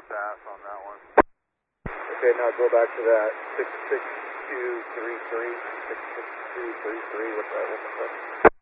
pass on that one. Okay, now go back to that 66233. 66233, what's the question?